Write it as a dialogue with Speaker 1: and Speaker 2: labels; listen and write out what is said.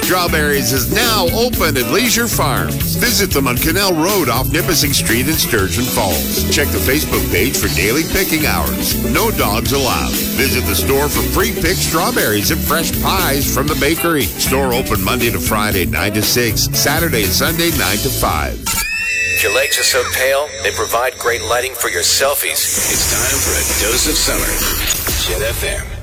Speaker 1: Strawberries is now open at Leisure Farms. Visit them on Canal Road off Nipissing Street in Sturgeon Falls. Check the Facebook page for daily picking hours. No dogs allowed. Visit the store for pre-picked strawberries and fresh pies from the bakery. Store open Monday to Friday, 9 to 6. Saturday and Sunday, 9 to 5.
Speaker 2: If your legs are so pale, they provide great lighting for your selfies. It's time for a dose of summer. Jet FM.